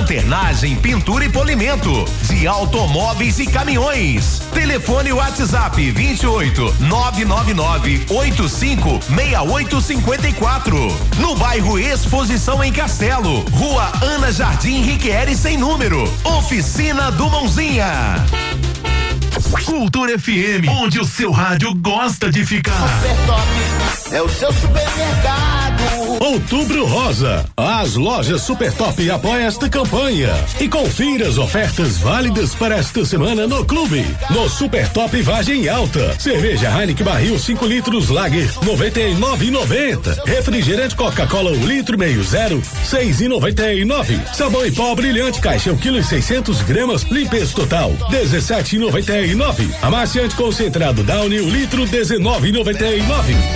lanternagem, pintura e polimento de automóveis e caminhões. Telefone WhatsApp 28 999 85 6854. No bairro Exposição em Castelo, Rua Ana Jardim Riquieri sem número. Oficina do Mãozinha. Cultura FM, onde o seu rádio gosta de ficar. Super Top é o seu supermercado. Outubro Rosa. As lojas Super Top apoiam esta campanha e confira as ofertas válidas para esta semana no clube. No Super Top Vargem Alta, cerveja Heineken barril 5 litros Lager 99,90. Refrigerante Coca-Cola 1 litro meio zero 6,99. Sabão em pó brilhante caixa 1,6 kg limpeza total 17,99. Amaciante concentrado Downy 1 litro 19,99.